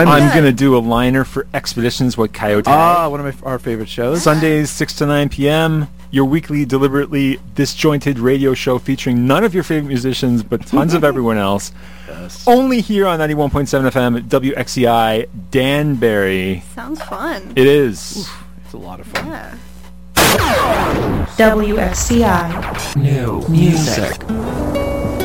I'm going to do a liner for Expeditions with Coyote. One of our favorite shows. Sundays, 6 to 9 p.m., your weekly, deliberately disjointed radio show featuring none of your favorite musicians, but tons of everyone else. Yes. Only here on 91.7 FM at WXCI Danbury. Sounds fun. It is. Oof, it's a lot of fun. Yeah. WXCI. New music.